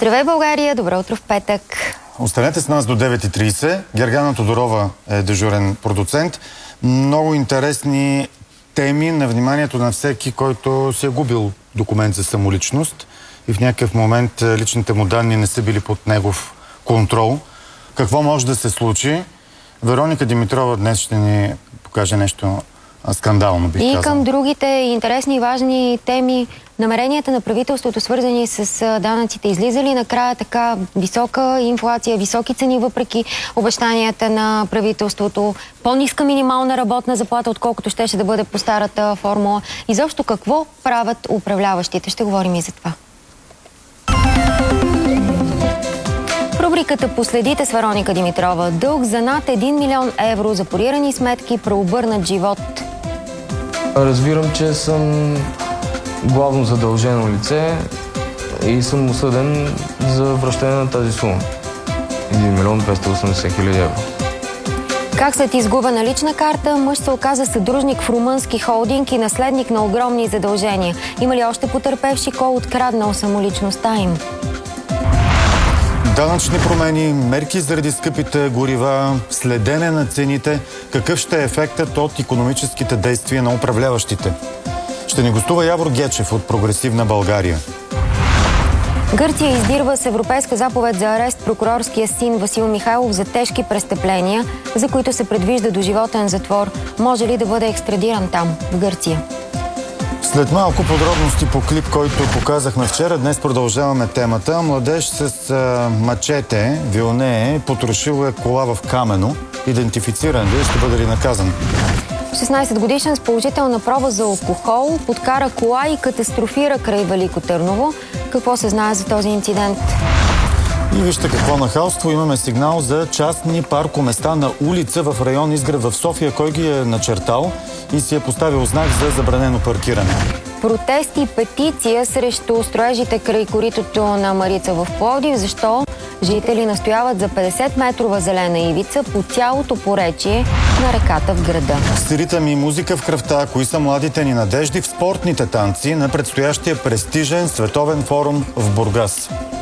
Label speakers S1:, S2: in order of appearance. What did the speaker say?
S1: Здравей, България! Добро утро в петък!
S2: Останете с нас до 9:30. Гергана Тодорова е дежурен продуцент. Много интересни теми на вниманието на всеки, който си е губил документ за самоличност и в някакъв момент личните му данни не са били под негов контрол. Какво може да се случи? Вероника Димитрова днес ще ни покаже нещо скандално, бих казал.
S1: И към другите интересни и важни теми, намеренията на правителството, свързани с данъците, излизали накрая така висока инфлация, високи цени, въпреки обещанията на правителството, по-ниска минимална работна заплата, отколкото щеше да бъде по старата формула. Изобщо какво правят управляващите? Ще говорим и за това. Рубриката "Последите" с Вероника Димитрова. Дълг за над 1 милион евро, запорирани сметки, преобърнат живот.
S3: Разбирам, че съм главно задължено лице и съм осъден за връщане на тази сума. 1 милион 280 хиляди евро.
S1: Как след изгубена лична карта мъж се оказа съдружник в румънски холдинг и наследник на огромни задължения? Има ли още потърпевши, кой откраднал самоличността им?
S2: Данъчни промени, мерки заради скъпите горива, следене на цените. Какъв ще е ефектът от икономическите действия на управляващите? Ще ни гостува Явор Гечев от Прогресивна България.
S1: Гърция издирва с европейска заповед за арест прокурорския син Васил Михайлов за тежки престъпления, за които се предвижда доживотен затвор. Може ли да бъде екстрадиран там, в Гърция?
S2: След малко подробности по клип, който показахме вчера, днес продължаваме темата. Младеж с мачете, вилнее, потрошил е кола в Камено. Идентифициран ли? Ще бъде ли наказан?
S1: 16-годишен с положителна проба за алкохол подкара кола и катастрофира край Велико Търново. Какво се знае за този инцидент?
S2: И вижте какво нахалство. Имаме сигнал за частни паркоместа на улица в район Изгрев в София. Кой ги е начертал и си е поставил знак за забранено паркиране?
S1: Протест и петиция срещу строежите край коритото на Марица в Пловдив. Защо? Жители настояват за 50-метрова зелена ивица по цялото поречие на реката в града.
S2: С ритъм и музика в кръвта, кои са младите ни надежди в спортните танци на предстоящия престижен световен форум в Бургас.